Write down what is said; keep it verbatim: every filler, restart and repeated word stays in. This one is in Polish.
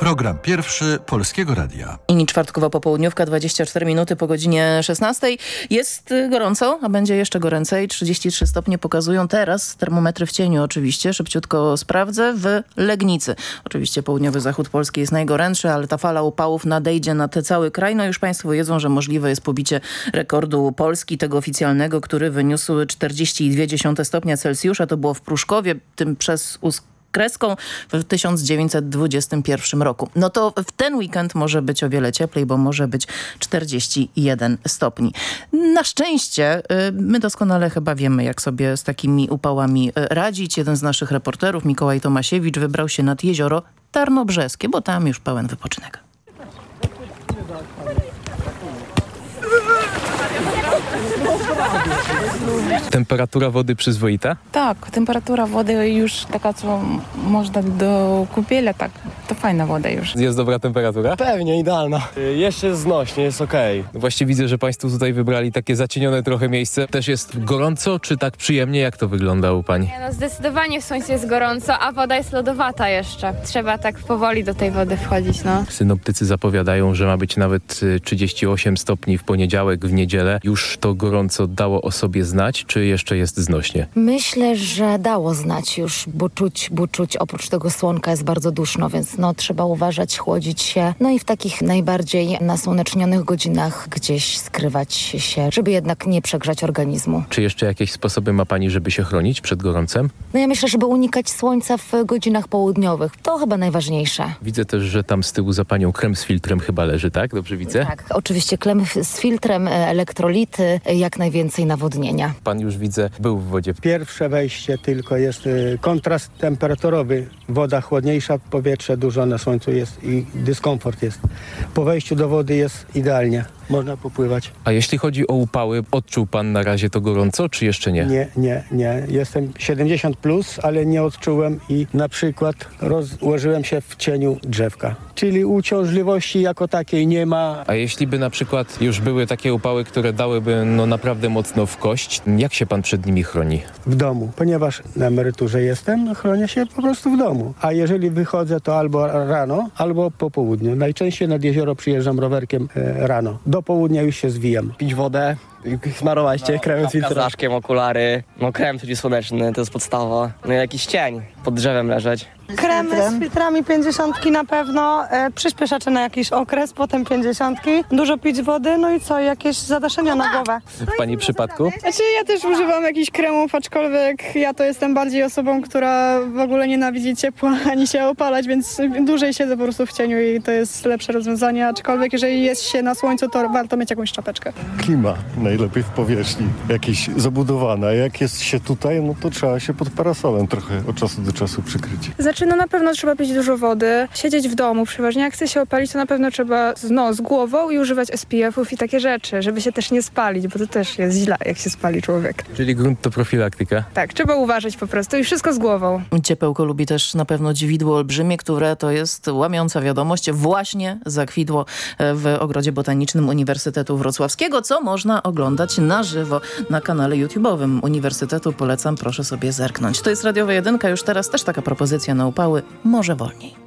Program pierwszy Polskiego Radia. I czwartkowa popołudniówka, dwadzieścia cztery minuty po godzinie szesnastej. Jest gorąco, a będzie jeszcze goręcej. trzydzieści trzy stopnie pokazują teraz termometry w cieniu oczywiście. Szybciutko sprawdzę. W Legnicy. Oczywiście południowy zachód Polski jest najgorętszy, ale ta fala upałów nadejdzie nad cały kraj. No już państwo wiedzą, że możliwe jest pobicie rekordu Polski, tego oficjalnego, który wyniósł czterdzieści dwa przecinek pięć stopnia Celsjusza. To było w Pruszkowie, tym przez Usk kreską w tysiąc dziewięćset dwudziestym pierwszym roku. No to w ten weekend może być o wiele cieplej, bo może być czterdzieści jeden stopni. Na szczęście my doskonale chyba wiemy, jak sobie z takimi upałami radzić. Jeden z naszych reporterów, Mikołaj Tomasiewicz, wybrał się nad jezioro Tarnobrzeskie, bo tam już pełen wypoczynek. Temperatura wody przyzwoita? Tak, temperatura wody już taka, co można do kupiela, tak, to fajna woda już. Jest dobra temperatura? Pewnie, idealna. Jeszcze jest znośnie, jest okej. Okay. Właśnie widzę, że państwo tutaj wybrali takie zacienione trochę miejsce. Też jest gorąco, czy tak przyjemnie? Jak to wygląda u pani? Nie, no zdecydowanie w słońcu jest gorąco, a woda jest lodowata jeszcze. Trzeba tak powoli do tej wody wchodzić, no. Synoptycy zapowiadają, że ma być nawet trzydzieści osiem stopni w poniedziałek, w niedzielę. Już to gorąco dało o sobie znać, czy jeszcze jest znośnie? Myślę, że dało znać już, bo czuć, bo czuć oprócz tego słonka jest bardzo duszno, więc no trzeba uważać, chłodzić się. No i w takich najbardziej nasłonecznionych godzinach gdzieś skrywać się, żeby jednak nie przegrzać organizmu. Czy jeszcze jakieś sposoby ma pani, żeby się chronić przed gorącem? No ja myślę, żeby unikać słońca w godzinach południowych. To chyba najważniejsze. Widzę też, że tam z tyłu za panią krem z filtrem chyba leży, tak? Dobrze widzę? Tak, oczywiście krem z filtrem, elektrolity, jak najwięcej nawodnienia. Pan już widzę, był w wodzie. Pierwsze wejście tylko jest y, kontrast temperaturowy. Woda chłodniejsza, powietrze dużo na słońcu jest i dyskomfort jest. Po wejściu do wody jest idealnie. Można popływać. A jeśli chodzi o upały, odczuł pan na razie to gorąco, czy jeszcze nie? Nie, nie, nie. Jestem siedemdziesiąt plus, ale nie odczułem i na przykład rozłożyłem się w cieniu drzewka. Czyli uciążliwości jako takiej nie ma. A jeśli by na przykład już były takie upały, które dałyby no naprawdę mocno w kość, jak się pan przed nimi chroni? W domu. Ponieważ na emeryturze jestem, chronię się po prostu w domu. A jeżeli wychodzę, to albo rano, albo po południu. Najczęściej nad jezioro przyjeżdżam rowerkiem e, rano. Do południa już się zwijam. Pić wodę, smarować cię, no, kremem z filtrem. Kazaszkiem, okulary, no krem przeciwsłoneczny, to jest podstawa. No i jakiś cień, pod drzewem leżeć. Kremy z filtrami pięćdziesiątki na pewno, e, przyspieszacze na jakiś okres, potem pięćdziesiątki, dużo pić wody, no i co, jakieś zadaszenia na głowę. W pani przypadku? Znaczy ja też używam jakichś kremów, aczkolwiek ja to jestem bardziej osobą, która w ogóle nienawidzi ciepła, ani się opalać, więc dłużej siedzę po prostu w cieniu i to jest lepsze rozwiązanie, aczkolwiek jeżeli jest się na słońcu, to warto mieć jakąś czapeczkę. Klima najlepiej w powierzchni, jakieś zabudowana. Jak jest się tutaj, no to trzeba się pod parasolem trochę od czasu do czasu przykryć. Znaczy no na pewno trzeba pić dużo wody, siedzieć w domu przeważnie. Jak chce się opalić, to na pewno trzeba no, z głową i używać S P F-ów i takie rzeczy, żeby się też nie spalić, bo to też jest źle, jak się spali człowiek. Czyli grunt to profilaktyka? Tak, trzeba uważać po prostu i wszystko z głową. Ciepełko lubi też na pewno dziwidło olbrzymie, które to jest łamiąca wiadomość. Właśnie zakwitło w Ogrodzie Botanicznym Uniwersytetu Wrocławskiego, co można oglądać na żywo na kanale YouTube'owym Uniwersytetu. Polecam, proszę sobie zerknąć. To jest Radiowa Jedynka, już teraz też taka propozycja na upały, może wolniej.